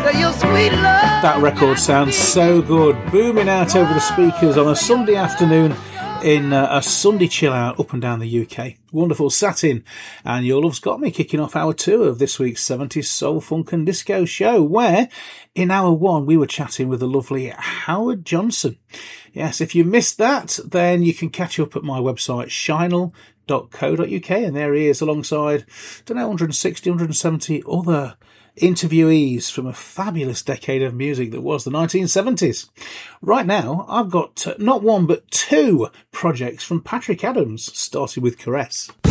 your sweet love. That record sounds so good, booming out over the speakers on a Sunday afternoon in a Sunday chill out up and down the UK. Wonderful Satin and Your Love's Got Me kicking off hour 2 of this week's 70s Soul, Funk and Disco show, where in hour 1 we were chatting with the lovely Howard Johnson. Yes, if you missed that, then you can catch up at my website shinel.co.uk, and there he is alongside, 160, 170 other interviewees from a fabulous decade of music that was the 1970s. Right now, I've got not one but 2 projects from Patrick Adams, starting with Caress.